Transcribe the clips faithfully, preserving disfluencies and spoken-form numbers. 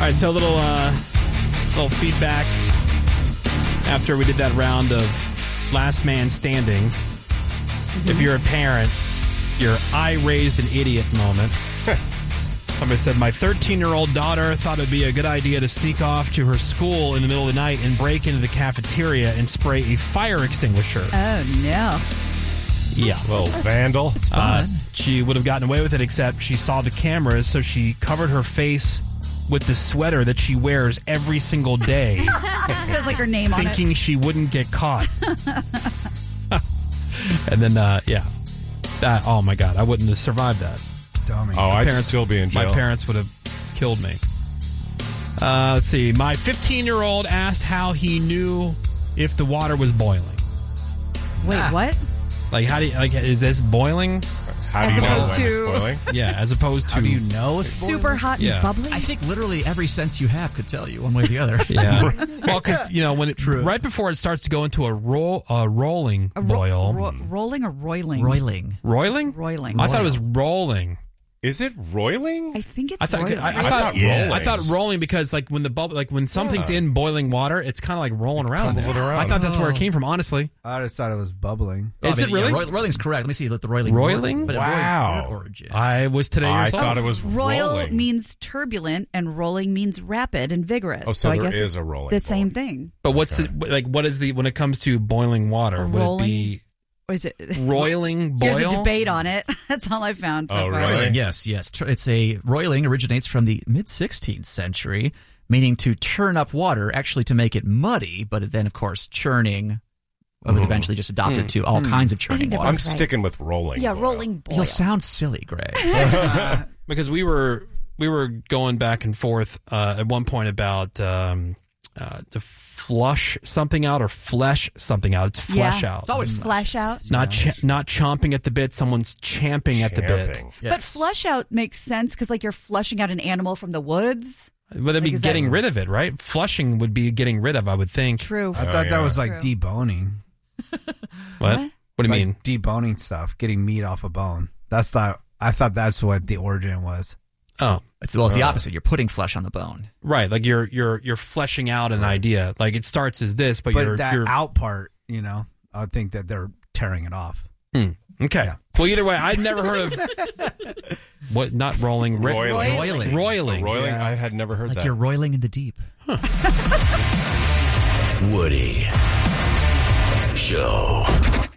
All right, so a little, uh, little feedback after we did that round of Last Man Standing. Mm-hmm. If you're a parent, your I raised an idiot moment. Somebody said, my thirteen-year-old daughter thought it would be a good idea to sneak off to her school in the middle of the night and break into the cafeteria and spray a fire extinguisher. Oh, no. Yeah. Well, vandal. It's fun. Uh, she would have gotten away with it, except she saw the cameras, so she covered her face with the sweater that she wears every single day. It says like her name on it. Thinking she wouldn't get caught. And then, uh, yeah. That, oh, my God. I wouldn't have survived that. Dummy. Oh, I'd parents, still be in jail. My parents would have killed me. Uh, let's see. My fifteen-year-old asked how he knew if the water was boiling. Wait, ah. what? Like, how do you, like, is this boiling? How do As you know opposed when to- it's boiling? Yeah, as opposed to... How do you know it's boiling? Super hot and Yeah. bubbly? I think literally every sense you have could tell you one way or the other. Yeah. Well, because, you know, when it, right before it starts to go into a roll, a rolling A ro- boil. ro- rolling or roiling? Roiling. Roiling? Roiling. I thought it was rolling. Is it roiling? I think it's I thought roiling. I, I I thought thought rolling. I thought rolling because like when the bubble like when something's Yeah. in boiling water, it's kind of like rolling around. tumbles there. it around. I thought that's where it came from. Honestly, I just thought it was bubbling. is I mean, it really? Yeah, roil- roiling's correct. Let me see the roiling. Roiling? But Wow. roiling origin. I was today. I years old. thought it was Royal rolling. means turbulent, and rolling means rapid and vigorous. Oh, so I there guess is it's a rolling the same boil. thing. But what's the like? What is the when it comes to boiling water? A would rolling? it be Or is it? roiling boil? Here's a debate on it. That's all I found so Oh, far. really? Roiling, yes, yes. Tr- It's a roiling originates from the mid sixteenth century, meaning to churn up water, actually to make it muddy, but then, of course, churning was eventually just adopted to all kinds of churning that water. I'm That's right. sticking with rolling. Yeah, boil. rolling boil. You'll sound silly, Greg. Because we were we were going back and forth uh, at one point about um, uh, to flush something out or flesh something out. It's flesh Yeah. out. It's always Flesh out. not ch- not chomping at the bit. Someone's champing at the bit. Champing. Yes. But flush out makes sense because, like, you're flushing out an animal from the woods. But that'd be Like, is that- getting rid of it, right? Flushing would be getting rid of, I would think. True. I thought yeah. that was like True. deboning. What? What? What do you like mean? deboning stuff, getting meat off a bone. That's not. I thought that's what the origin was. Oh, It's, well, it's the opposite. You're putting flesh on the bone. right. Like you're you're you're fleshing out an idea. Like it starts as this, but, But you're that you're out part, you know, I would think that they're tearing it off. Hmm. Okay. Yeah. Well, either way, I'd never heard of what. Not rolling. ri- Roiling. Roiling. Roiling. Roiling? Yeah. I had never heard Like that. you're roiling in the deep. Woody Show.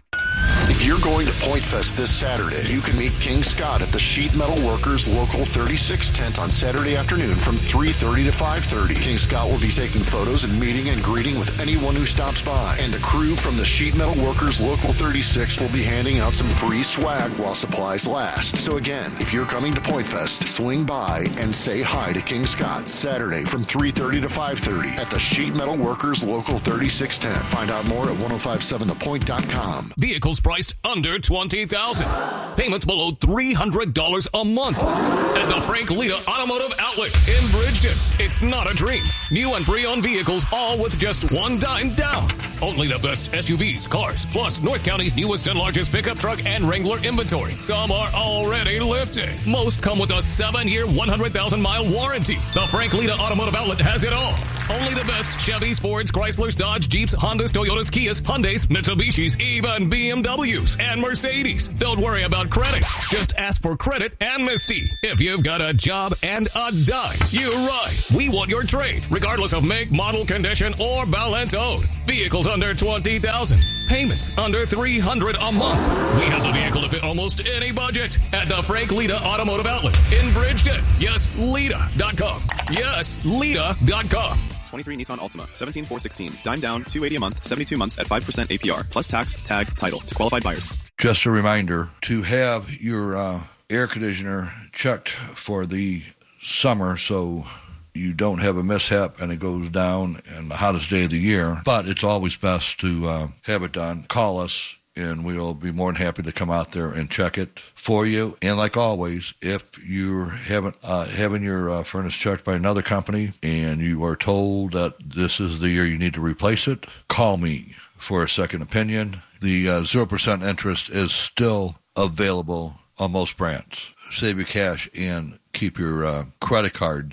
If you're going to Point Fest this Saturday, you can meet King Scott at the Sheet Metal Workers Local thirty-six tent on Saturday afternoon from three thirty to five thirty. King Scott will be taking photos and meeting and greeting with anyone who stops by. And the crew from the Sheet Metal Workers Local thirty-six will be handing out some free swag while supplies last. So again, if you're coming to Point Fest, swing by and say hi to King Scott Saturday from three thirty to five thirty at the Sheet Metal Workers Local thirty-six tent. Find out more at ten fifty-seven the point dot com. Vehicles priced under twenty thousand dollars. Payments below three hundred dollars a month. At the Frank Lita Automotive Outlet in Bridgeton. It's not a dream. New and pre-owned vehicles, all with just one dime down. Only the best S U Vs, cars, plus North County's newest and largest pickup truck and Wrangler inventory. Some are already lifted. Most come with a seven-year, one hundred thousand mile warranty. The Frank Lita Automotive Outlet has it all. Only the best Chevys, Fords, Chryslers, Dodge, Jeeps, Hondas, Toyotas, Kias, Hyundais, Mitsubishis, even B M Ws and Mercedes. Don't worry about credit. Just ask for credit amnesty. If you've got a job and a dime, you're right. We want your trade, regardless of make, model, condition, or balance owed. Vehicles under twenty thousand dollars. Payments under three hundred dollars a month. We have the vehicle to fit almost any budget at the Frank Lita Automotive Outlet in Bridgeton. Yes, Lita dot com. Yes, Lita dot com. twenty-three Nissan Altima, seventeen four sixteen, dime down, two eighty a month, seventy-two months at five percent A P R, plus tax, tag, title to qualified buyers. Just a reminder to have your uh, air conditioner checked for the summer so you don't have a mishap and it goes down in the hottest day of the year. But it's always best to uh, have it done. Call us and we'll be more than happy to come out there and check it for you. And like always, if you're having, uh, having your uh, furnace checked by another company and you are told that this is the year you need to replace it, call me for a second opinion. The uh, zero percent interest is still available on most brands. Save your cash and keep your uh, credit cards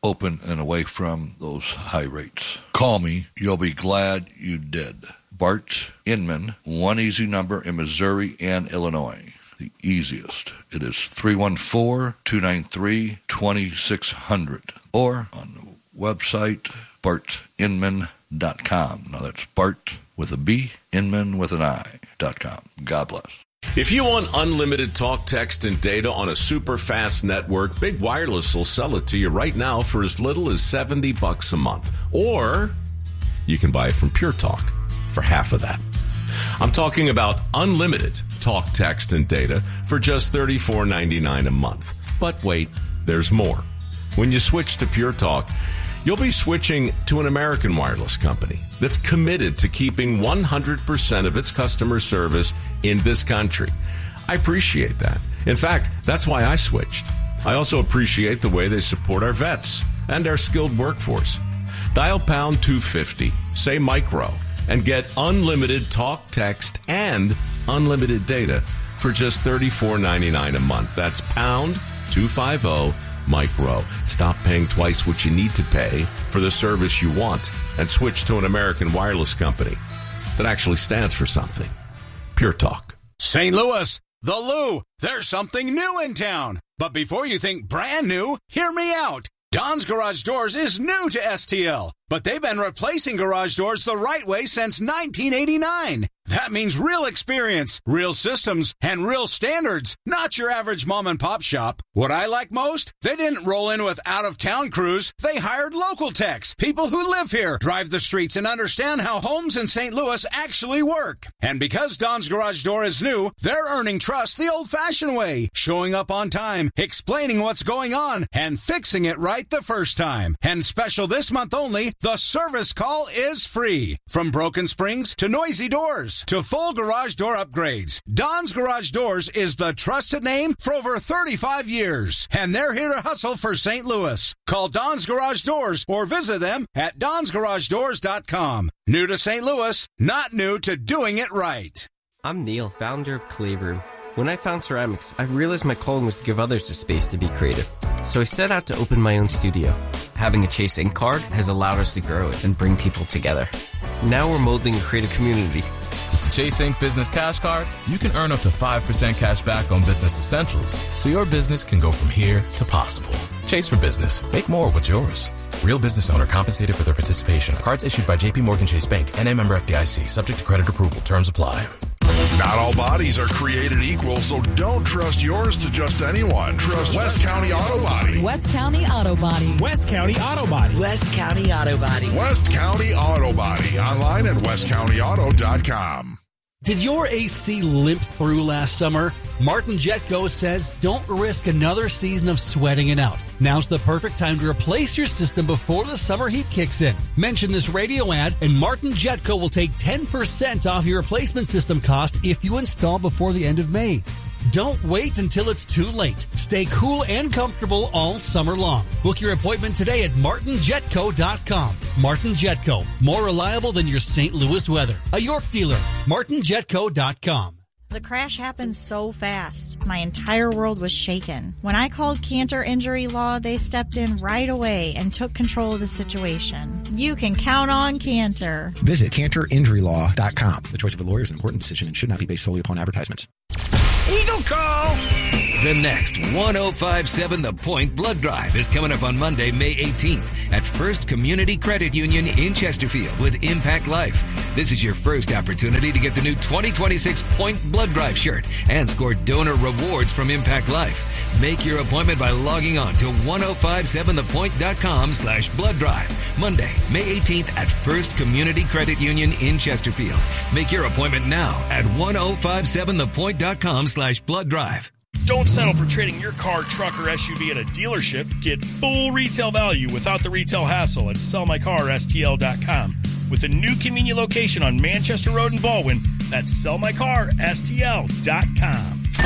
open and away from those high rates. Call me. You'll be glad you did. Bart Inman, one easy number in Missouri and Illinois. The easiest. It is three one four, two nine three, two six zero zero. Or on the website, bart inman dot com. Now that's Bart with a B, Inman with an I, dot com. God bless. If you want unlimited talk, text, and data on a super fast network, Big Wireless will sell it to you right now for as little as seventy bucks a month. Or you can buy it from Pure Talk for half of that. I'm talking about unlimited talk, text, and data for just thirty-four ninety-nine a month. But wait, there's more. When you switch to Pure Talk, you'll be switching to an American wireless company that's committed to keeping one hundred percent of its customer service in this country. I appreciate that. In fact, that's why I switched. I also appreciate the way they support our vets and our skilled workforce. Dial pound two fifty, say micro, and get unlimited talk, text, and unlimited data for just thirty-four ninety-nine a month. That's pound two fifty micro. Stop paying twice what you need to pay for the service you want and switch to an American wireless company that actually stands for something. Pure Talk. Saint Louis, the Lou, there's something new in town. But before you think brand new, hear me out. Don's Garage Doors is new to S T L, but they've been replacing garage doors the right way since nineteen eighty-nine. That means real experience, real systems, and real standards, not your average mom and pop shop. What I like most? They didn't roll in with out-of-town crews. They hired local techs, people who live here, drive the streets, and understand how homes in Saint Louis actually work. And because Don's Garage Door is new, they're earning trust the old-fashioned way, showing up on time, explaining what's going on, and fixing it right the first time. And special this month only, the service call is free. From broken springs to noisy doors to full garage door upgrades, Don's Garage Doors is the trusted name for over thirty-five years. And they're here to hustle for Saint Louis. Call Don's Garage Doors or visit them at dons garage doors dot com. New to Saint Louis, not new to doing it right. I'm Neil, founder of Clay Room. When I found ceramics, I realized my calling was to give others the space to be creative. So I set out to open my own studio. Having a Chase Ink card has allowed us to grow it and bring people together. Now we're molding a creative community. With the Chase Ink Business Cash Card, you can earn up to five percent cash back on business essentials, so your business can go from here to possible. Chase for business. Make more with yours. Real business owner compensated for their participation. Cards issued by J P Morgan Chase Bank, N A member F D I C. Subject to credit approval. Terms apply. Not all bodies are created equal, so don't trust yours to just anyone. Trust West County Auto Body. West County Auto Body. West County Auto Body. West County Auto Body. West County Auto Body. Online at west county auto dot com. Did your A C limp through last summer? Martin Jetco says don't risk another season of sweating it out. Now's the perfect time to replace your system before the summer heat kicks in. Mention this radio ad and Martin Jetco will take ten percent off your replacement system cost if you install before the end of May. Don't wait until it's too late. Stay cool and comfortable all summer long. Book your appointment today at martin jetco dot com. Martin Jetco, more reliable than your Saint Louis weather. A York dealer. martin jetco dot com. The crash happened so fast. My entire world was shaken. When I called Cantor Injury Law, they stepped in right away and took control of the situation. You can count on Cantor. Visit cantor injury law dot com. The choice of a lawyer is an important decision and should not be based solely upon advertisements. Eagle Call! The next one oh five point seven The Point Blood Drive is coming up on Monday, May eighteenth at First Community Credit Union in Chesterfield with Impact Life. This is your first opportunity to get the new twenty twenty-six Point Blood Drive shirt and score donor rewards from Impact Life. Make your appointment by logging on to ten fifty-seven the point dot com slash blood drive. Monday, May eighteenth at First Community Credit Union in Chesterfield. Make your appointment now at ten fifty-seven the point dot com slash blood drive. Don't settle for trading your car, truck, or S U V at a dealership. Get full retail value without the retail hassle at sell my car S T L dot com. With a new convenient location on Manchester Road in Baldwin, that's sell my car S T L dot com.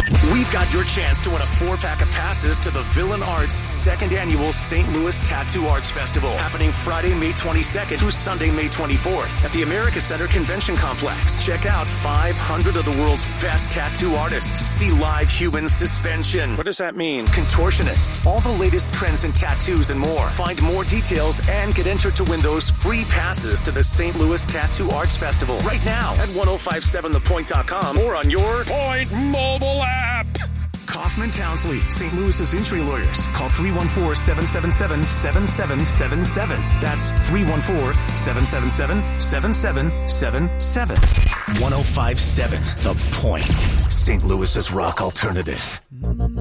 We've got your chance to win a four-pack of passes to the Villain Arts second annual Saint Louis Tattoo Arts Festival, happening Friday, May twenty-second through Sunday, May twenty-fourth at the America Center Convention Complex. Check out five hundred of the world's best tattoo artists. See live human suspension. What does that mean? Contortionists. All the latest trends in tattoos and more. Find more details and get entered to win those free passes to the Saint Louis Tattoo Arts Festival right now at ten fifty-seven the point dot com or on your Point mobile app. Kaufman Townsley, Saint Louis's injury lawyers. Call three one four, seven seven seven, seven seven seven seven. That's three one four, seven seven seven, seven seven seven seven. ten fifty-seven The Point, Saint Louis's rock alternative.